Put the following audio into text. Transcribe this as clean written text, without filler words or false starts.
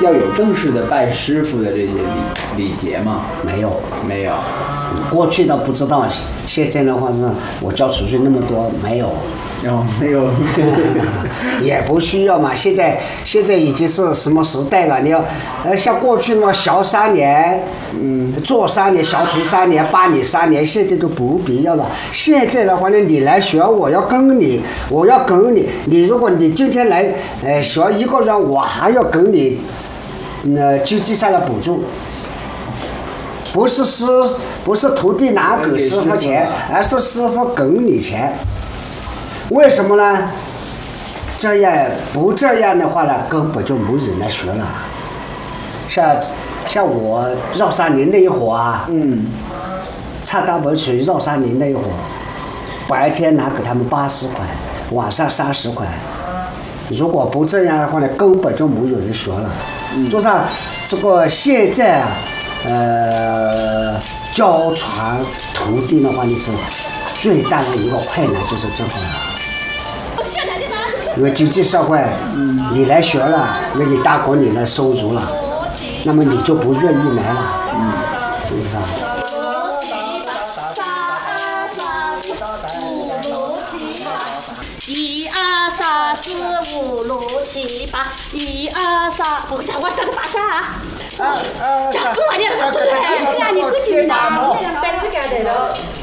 要有正式的拜师傅的这些礼节吗？ 没有， 没有。 过去倒不知道，现在的话是我教出去那么多没有。 没有， 也不需要嘛。现在已经是什么时代了？你要，像过去嘛，小3年，做3年，小腿3年，扒你3年，现在都不必要了。现在的话呢，你来学，我要跟你，你如果你今天来，学1个人，我还要跟你，经济上的补助。不是徒弟拿给师傅钱，而是师傅给你钱。为什么呢？这样的话呢，根本就没人来学了。像我绕山林那一会儿啊，唱大本曲绕山林那一会儿，白天拿给他们80块，晚上30块。如果不这样的话呢，根本就没有人学了。就像这个现在啊，教传徒弟的话，你是最大的一个困难就是这个了。因为经济社会，你来学了，因为你大国你的收入了，那么你就不愿意来了，是不是啊 ？1、2、3、4、5、6、7、8，1、2、3，我这个大山啊！这跟我念的，对，你过去拿，